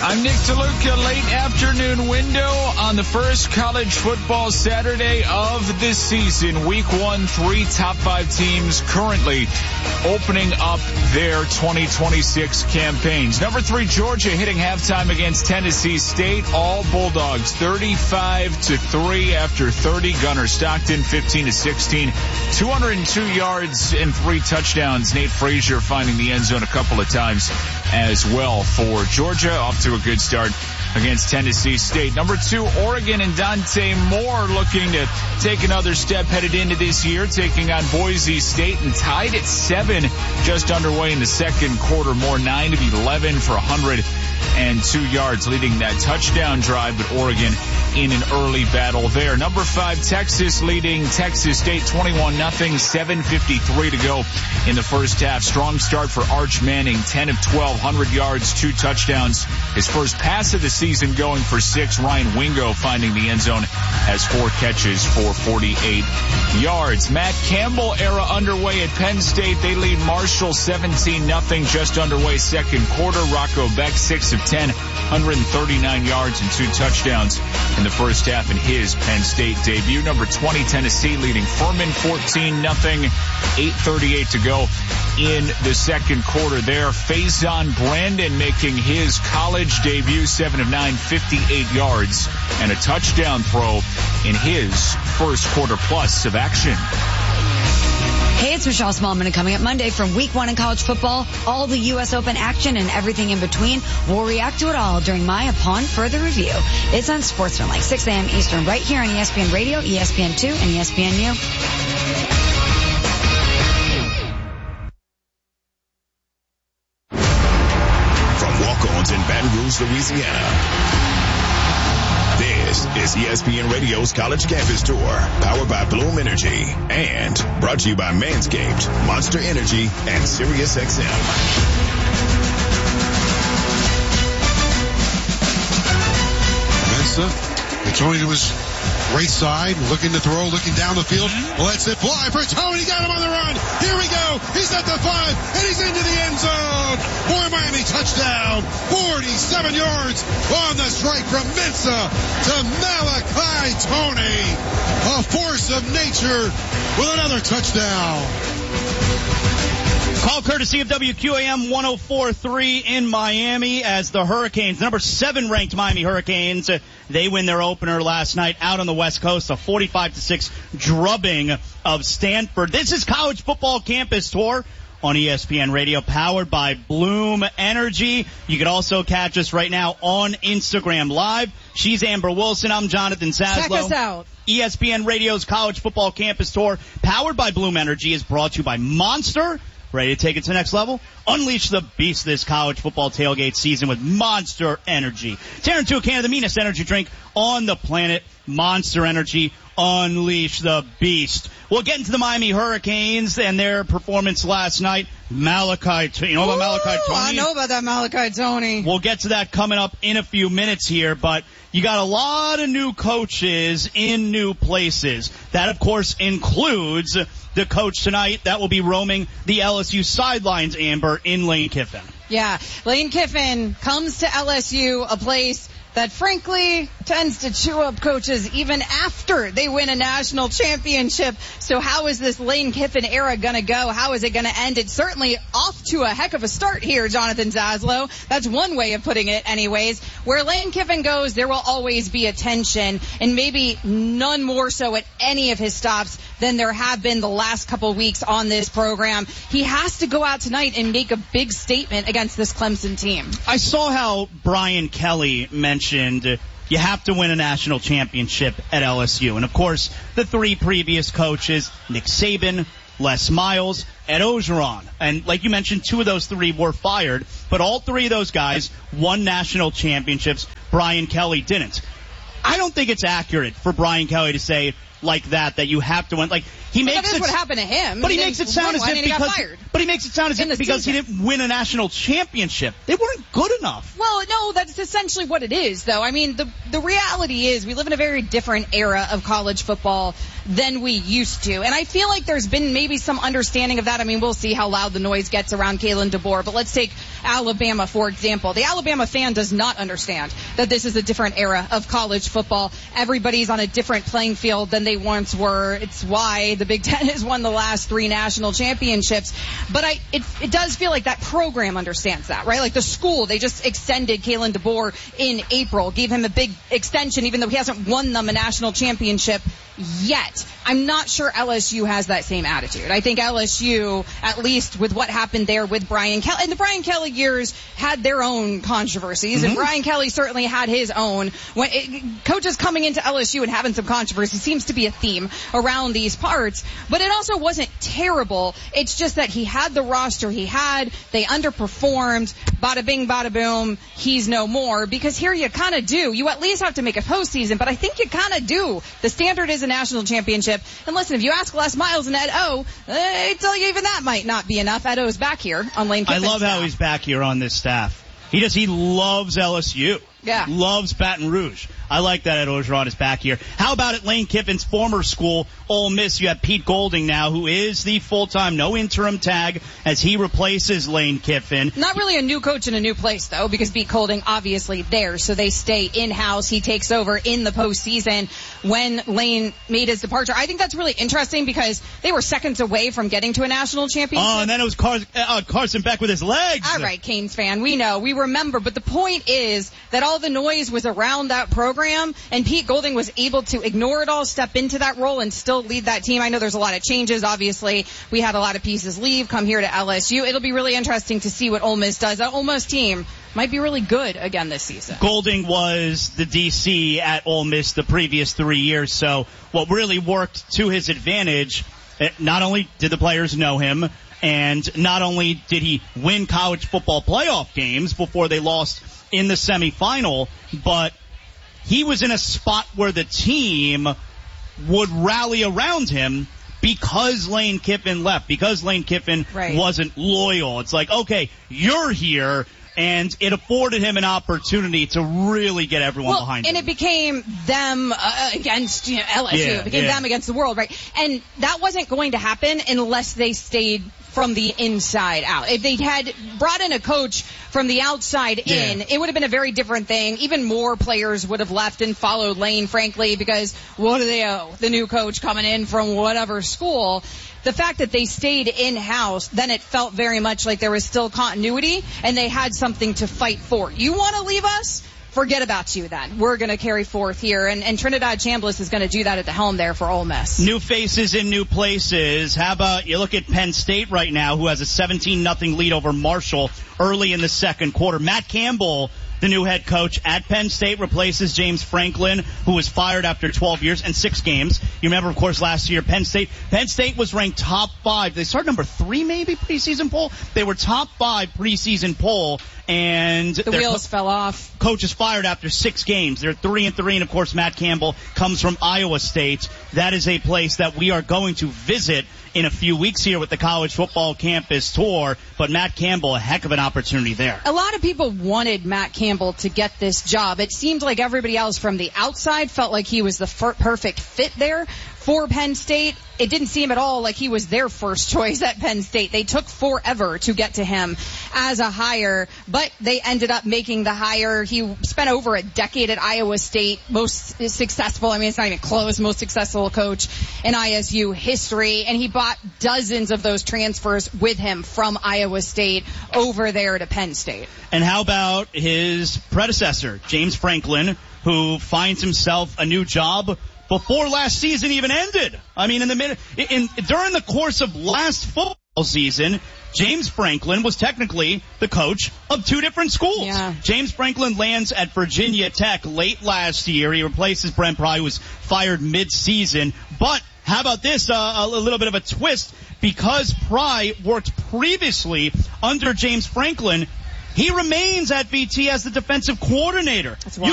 I'm Nick DeLuca. Late afternoon window on the first college football Saturday of this season. Week 1, 3 top 5 teams currently opening up their 2026 campaigns. Number 3, Georgia hitting halftime against Tennessee State. All Bulldogs 35-3 after 30. Gunnar Stockton 15-16. 202 yards and 3 touchdowns. Nate Frazier finding the end zone a couple of times as well for Georgia. Off to a good start against Tennessee State. Number 2, Oregon and Dante Moore looking to take another step headed into this year, taking on Boise State and tied at 7 just underway in the second quarter. Moore 9 of 11 for 102 yards, leading that touchdown drive, but Oregon in an early battle there. Number 5, Texas leading Texas State 21-0, 7:53 to go in the first half. Strong start for Arch Manning, 10 of 12, 100 yards, 2 touchdowns. His first pass of the season going for 6. Ryan Wingo finding the end zone, has 4 catches for 48 yards. Matt Campbell era underway at Penn State. They lead Marshall 17-0, just underway second quarter. Rocco Beck 6 of 10, 139 yards and 2 touchdowns in the first half in his Penn State debut. Number 20, Tennessee leading Furman 14-0, 8:38 to go in the second quarter there. Faison Brandon making his college debut, 7 of 9, 58 yards and a touchdown throw in his first quarter plus of action. Hey, it's Michelle Smallman, and coming up Monday from Week 1 in college football, all the U.S. Open action and everything in between. We'll react to it all during my Upon Further Review. It's on Sportsman, 6 a.m. Eastern, right here on ESPN Radio, ESPN2, and ESPNU. From walk-ons in Baton Rouge, Louisiana, this is ESPN Radio's College Campus Tour, powered by Bloom Energy, and brought to you by Manscaped, Monster Energy, and SiriusXM. Mensa, it's only to his right side, looking to throw, looking down the field. Lets it fly for Tony. Got him on the run. Here we go. He's at the 5, and he's into the end zone. For Miami, touchdown. 47 yards on the strike from Mensa to Malachi Tony. A force of nature with another touchdown. Call courtesy of WQAM 104.3 in Miami as the Hurricanes, number 7 ranked Miami Hurricanes, they win their opener last night out on the West Coast, a 45-6 drubbing of Stanford. This is College Football Campus Tour on ESPN Radio, powered by Bloom Energy. You can also catch us right now on Instagram Live. She's Amber Wilson. I'm Jonathan Zaslow. Check us out. ESPN Radio's College Football Campus Tour, powered by Bloom Energy, is brought to you by Monster. Ready to take it to the next level? Unleash the beast this college football tailgate season with Monster Energy. Tear into a can of the meanest energy drink on the planet. Monster Energy. Unleash the beast. We'll get into the Miami Hurricanes and their performance last night. Malachi, you know about Malachi Tony? I know about that Malachi Tony. We'll get to that coming up in a few minutes here, but you got a lot of new coaches in new places. That, of course, includes the coach tonight that will be roaming the LSU sidelines, Amber, in Lane Kiffin. Yeah, Lane Kiffin comes to LSU, a place that frankly tends to chew up coaches even after they win a national championship. So how is this Lane Kiffin era going to go? How is it going to end? It's certainly off to a heck of a start here, Jonathan Zaslow. That's one way of putting it anyways. Where Lane Kiffin goes, there will always be attention, and maybe none more so at any of his stops than there have been the last couple weeks on this program. He has to go out tonight and make a big statement against this Clemson team. I saw how Brian Kelly mentioned you have to win a national championship at LSU. And, of course, the 3 previous coaches, Nick Saban, Les Miles, Ed Orgeron. And like you mentioned, 2 of those 3 were fired, but all 3 of those guys won national championships. Brian Kelly didn't. I don't think it's accurate for Brian Kelly to say, like that you have to win. Like he makes that is what happened to him. But he makes it sound as if because he didn't win a national championship. They weren't good enough. Well, no, that's essentially what it is, though. I mean, the reality is we live in a very different era of college football than we used to. And I feel like there's been maybe some understanding of that. I mean, we'll see how loud the noise gets around Kalen DeBoer. But let's take Alabama, for example. The Alabama fan does not understand that this is a different era of college football. Everybody's on a different playing field than they once were. It's why the Big Ten has won the last 3 national championships. But it does feel like that program understands that, right? Like the school, they just extended Kalen DeBoer in April, gave him a big extension, even though he hasn't won them a national championship yet. I'm not sure LSU has that same attitude. I think LSU, at least with what happened there with Brian Kelly, and the Brian Kelly years had their own controversies, and Brian Kelly certainly had his own. Coaches coming into LSU and having some controversy seems to be a theme around these parts, but it also wasn't terrible. It's just that he had the roster he had, they underperformed, bada bing, bada boom, he's no more, because here you kind of do. You at least have to make a postseason, but I think you kind of do. The standard is a national championship. And listen, if you ask Les Miles and Ed O, I tell you even that might not be enough. Ed O's back here on Lane Kiffin's I love how he's back here on this staff. He loves LSU. Yeah. Loves Baton Rouge. I like that Ed Orgeron is back here. How about at Lane Kiffin's former school, Ole Miss? You have Pete Golding now, who is the full-time, no interim tag, as he replaces Lane Kiffin. Not really a new coach in a new place, though, because Pete Golding obviously there, so they stay in-house. He takes over in the postseason when Lane made his departure. I think that's really interesting because they were seconds away from getting to a national championship. Oh, and then it was Carson Beck with his legs. All right, Canes fan, we know, we remember, but the point is that all the noise was around that program, and Pete Golding was able to ignore it all, step into that role, and still lead that team. I know there's a lot of changes. Obviously, we had a lot of pieces leave, come here to LSU. It'll be really interesting to see what Ole Miss does. That Ole Miss team might be really good again this season. Golding was the DC at Ole Miss the previous 3 years, so what really worked to his advantage, not only did the players know him, and not only did he win college football playoff games before they lost in the semifinal, but he was in a spot where the team would rally around him because Lane Kiffin left, because Lane Kiffin wasn't loyal. It's like, okay, you're here, and it afforded him an opportunity to really get everyone behind him. And it became them against LSU. It became them against the world, right? And that wasn't going to happen unless they stayed from the inside out. If they had brought in a coach from the outside in, it would have been a very different thing. Even more players would have left and followed Lane, frankly, because what do they owe? The new coach coming in from whatever school. The fact that they stayed in-house, then it felt very much like there was still continuity and they had something to fight for. You want to leave us? Forget about you then. We're going to carry forth here. And Trinidad Chambliss is going to do that at the helm there for Ole Miss. New faces in new places. How about you look at Penn State right now, who has a 17-0 lead over Marshall early in the second quarter. Matt Campbell, the new head coach at Penn State, replaces James Franklin, who was fired after 12 years and 6 games. You remember, of course, last year, Penn State was ranked top 5. They started number 3 maybe preseason poll. They were top 5 preseason poll, and the wheels fell off. Coach is fired after 6 games. They're 3-3, and of course, Matt Campbell comes from Iowa State. That is a place that we are going to visit in a few weeks here with the college football campus tour, but Matt Campbell, a heck of an opportunity there. A lot of people wanted Matt Campbell to get this job. It seemed like everybody else from the outside felt like he was the perfect fit there for Penn State. It didn't seem at all like he was their first choice at Penn State. They took forever to get to him as a hire, but they ended up making the hire. He spent over a decade at Iowa State, most successful, I mean, it's not even close, most successful coach in ISU history, and he brought dozens of those transfers with him from Iowa State over there to Penn State. And how about his predecessor, James Franklin, who finds himself a new job before last season even ended? I mean, during the course of last football season, James Franklin was technically the coach of 2 different schools. Yeah. James Franklin lands at Virginia Tech late last year. He replaces Brent Pry, who was fired mid-season. But how about this, a little bit of a twist? Because Pry worked previously under James Franklin, he remains at VT as the defensive coordinator. That's